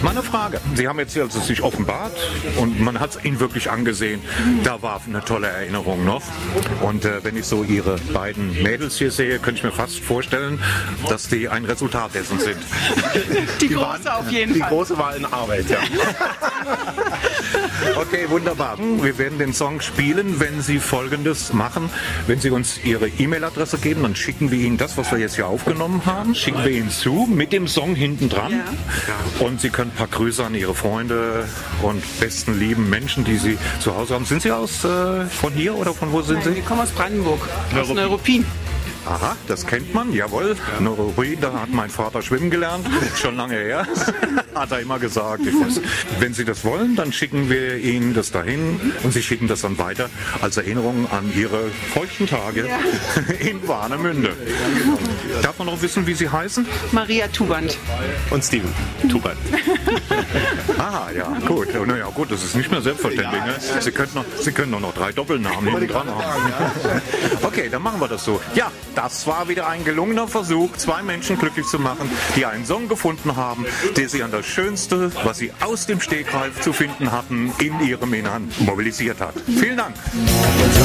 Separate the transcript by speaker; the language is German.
Speaker 1: Meine Frage, Sie haben jetzt hier also sich offenbart und man hat es Ihnen wirklich angesehen. Da war eine tolle Erinnerung noch. Und wenn ich so Ihre beiden Mädels hier sehe, könnte ich mir fast vorstellen, dass die ein Resultat dessen sind.
Speaker 2: Die große auf jeden Fall.
Speaker 3: Die große war in Arbeit, ja.
Speaker 1: Okay, wunderbar. Wir werden den Song spielen, wenn Sie Folgendes machen. Wenn Sie uns Ihre E-Mail-Adresse geben, dann schicken wir Ihnen das, was wir jetzt hier aufgenommen haben, schicken wir Ihnen zu mit dem Song hinten dran. Ja. Und Sie können ein paar Grüße an Ihre Freunde und besten lieben Menschen, die Sie zu Hause haben. Sind Sie von hier oder von wo sind Sie?
Speaker 2: Wir kommen aus Brandenburg, aus Neuruppin.
Speaker 1: Aha, das kennt man, jawohl. Neuruppin, da hat mein Vater schwimmen gelernt, schon lange her. Hat er immer gesagt. Wenn Sie das wollen, dann schicken wir Ihnen das dahin und Sie schicken das dann weiter als Erinnerung an Ihre feuchten Tage in Warnemünde. Darf man noch wissen, wie Sie heißen?
Speaker 2: Maria Tuband.
Speaker 3: Und Steven Tuband.
Speaker 1: Ah, ja, gut. Naja, gut, das ist nicht mehr selbstverständlich. Ne? Sie können noch 3 Doppelnamen hinten dran haben. Okay, dann machen wir das so. Ja, das war wieder ein gelungener Versuch, 2 Menschen glücklich zu machen, die einen Song gefunden haben, der sie an das Schönste, was sie aus dem Stegreif zu finden hatten, in ihrem Innern mobilisiert hat. Vielen Dank.